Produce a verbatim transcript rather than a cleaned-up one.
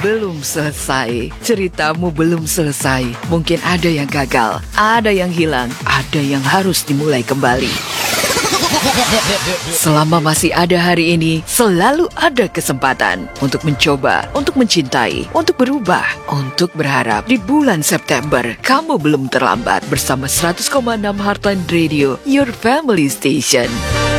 belum selesai. Ceritamu belum selesai. Mungkin ada yang gagal, ada yang hilang, ada yang harus dimulai kembali. Selama masih ada hari ini, selalu ada kesempatan untuk mencoba, untuk mencintai, untuk berubah, untuk berharap. Di bulan September, kamu belum terlambat bersama seratus koma enam Heartland Radio, your family station.